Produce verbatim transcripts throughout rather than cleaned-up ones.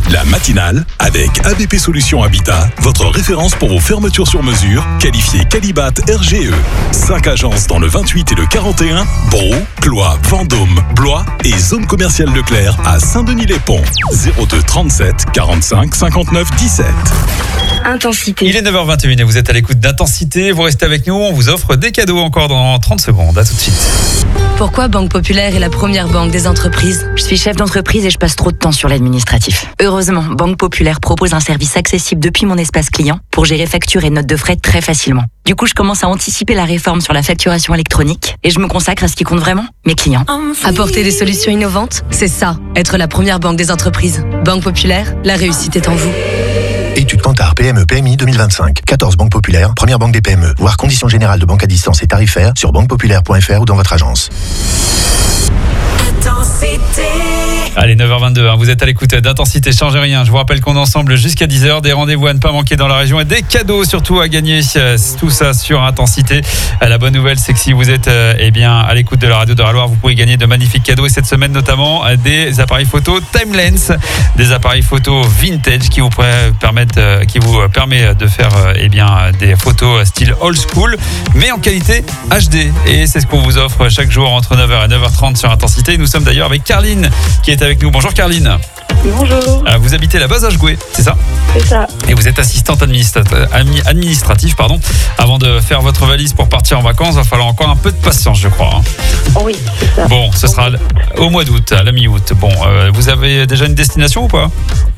La matinale avec A B P Solutions Habitat, votre référence pour vos fermetures sur mesure, qualifiées Qualibat R G E. Cinq agences dans le vingt-huit et le quarante et un, Brou, Cloix, Vendôme, Blois et zone commerciale Leclerc à Saint-Denis-les-Ponts. zéro deux trente-sept quarante-cinq cinquante-neuf dix-sept. Intensité. Il est neuf heures vingt et une et vous êtes à l'écoute d'Intensité. Vous restez avec nous, on vous offre des cadeaux encore dans trente secondes. À tout de suite. Pourquoi Banque Populaire est la première banque des entreprises? Je suis chef d'entreprise et je passe trop de temps sur l'administratif. Heureusement, Banque Populaire propose un service accessible depuis mon espace client pour gérer factures et notes de frais très facilement. Du coup, je commence à anticiper la réforme sur la facturation électronique et je me consacre à ce qui compte vraiment, mes clients. Apporter des solutions innovantes, c'est ça, être la première banque des entreprises. Banque Populaire, la réussite est en vous. Étude Kantar P M E P M I deux mille vingt-cinq. quatorze banques populaires, première banque des P M E. Voir conditions générales de banque à distance et tarifaires sur banque populaire point f r ou dans votre agence. Allez, neuf heures vingt-deux, hein, vous êtes à l'écoute d'Intensité, changez rien. Je vous rappelle qu'on est ensemble jusqu'à dix heures, des rendez-vous à ne pas manquer dans la région et des cadeaux surtout à gagner. Tout ça sur Intensité. La bonne nouvelle, c'est que si vous êtes euh, eh bien, à l'écoute de la radio de Raloire, vous pouvez gagner de magnifiques cadeaux. Et cette semaine notamment, des appareils photo Timelens, des appareils photo vintage qui vous permettent, euh, qui vous permet de faire euh, eh bien, des photos style old school, mais en qualité H D. Et c'est ce qu'on vous offre chaque jour entre neuf heures et neuf heures trente sur Intensité. Nous sommes d'ailleurs avec Carline qui est avec nous. Bonjour Carline. Bonjour. Euh, vous habitez la base Ageoué, c'est ça? C'est ça. Et vous êtes assistante administrative, administrative pardon. Avant de faire votre valise pour partir en vacances, il va falloir encore un peu de patience, je crois. Hein. Oui, c'est ça. Bon, ce sera au mois d'août, à la mi-août. Bon, euh, vous avez déjà une destination ou pas?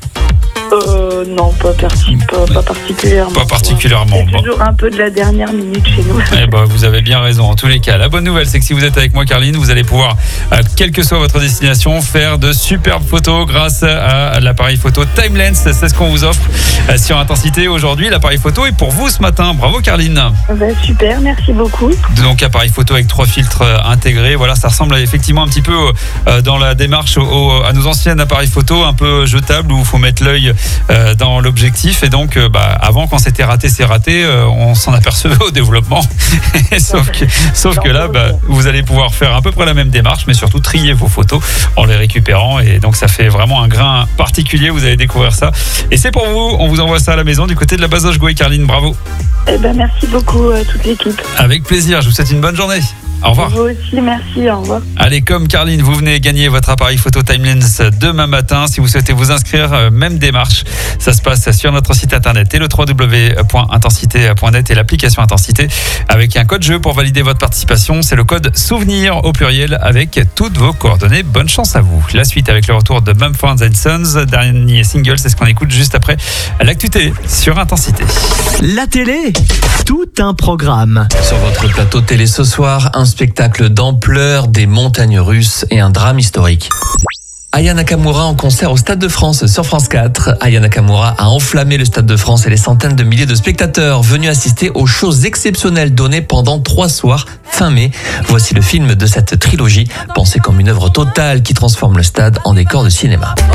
Euh, non, pas, parti, pas, pas particulièrement. Pas particulièrement. C'est toujours un peu de la dernière minute chez nous. Eh ben, vous avez bien raison. En tous les cas, la bonne nouvelle, c'est que si vous êtes avec moi, Carline, vous allez pouvoir, euh, quelle que soit votre destination, faire de superbes photos grâce à l'appareil photo Timelens. C'est ce qu'on vous offre euh, sur Intensité aujourd'hui. L'appareil photo est pour vous ce matin. Bravo, Carline. Ben, super, merci beaucoup. Donc, appareil photo avec trois filtres euh, intégrés. Voilà, ça ressemble effectivement un petit peu euh, dans la démarche au, à nos anciennes appareils photo un peu jetables où il faut mettre l'œil Euh, dans l'objectif et donc euh, bah, avant quand c'était raté c'est raté euh, on s'en apercevait au développement sauf que, sauf que là bah, vous allez pouvoir faire à peu près la même démarche mais surtout trier vos photos en les récupérant et donc ça fait vraiment un grain particulier, vous allez découvrir ça et c'est pour vous, on vous envoie ça à la maison du côté de la base Ageoué. Carline, bravo. Eh ben, merci beaucoup à toute l'équipe. Avec plaisir, je vous souhaite une bonne journée. Au revoir. Vous aussi, merci, au revoir. Allez, comme Carline, vous venez gagner votre appareil photo Timelens demain matin. Si vous souhaitez vous inscrire, même démarche. Ça se passe sur notre site internet et le w w w point intensité point net et l'application Intensité avec un code jeu pour valider votre participation. C'est le code souvenir au pluriel avec toutes vos coordonnées. Bonne chance à vous. La suite avec le retour de Mumford and Sons, dernier single, c'est ce qu'on écoute juste après l'actu télé sur Intensité. La télé, tout un programme. Sur votre plateau télé ce soir, un spectacle d'ampleur, des montagnes russes et un drame historique. Aya Nakamura en concert au Stade de France sur France quatre. Aya Nakamura a enflammé le Stade de France et les centaines de milliers de spectateurs venus assister aux shows exceptionnels donnés pendant trois soirs fin mai. Voici le film de cette trilogie, pensé comme une œuvre totale qui transforme le stade en décor de cinéma.